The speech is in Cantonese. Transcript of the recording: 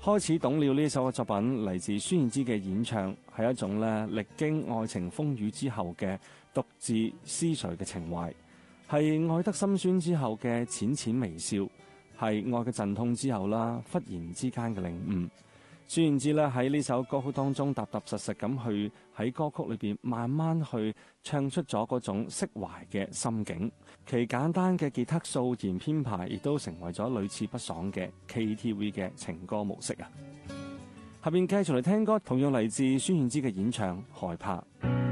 開始懂了呢首嘅作品，嚟自孫燕姿嘅演唱，係一種咧歷經愛情風雨之後嘅獨自思緒嘅情懷，係愛得心酸之後嘅淺淺微笑，係愛嘅陣痛之後啦，忽然之間嘅領悟。孫燕姿咧喺呢首歌曲當中踏踏實實咁去喺歌曲裏邊慢慢去唱出咗嗰種釋懷嘅心境，其簡單嘅吉他掃弦編排亦都成為咗屢試不爽嘅 KTV 嘅情歌模式啊！下邊繼續嚟聽歌，同樣嚟自孫燕姿嘅演唱《害怕》。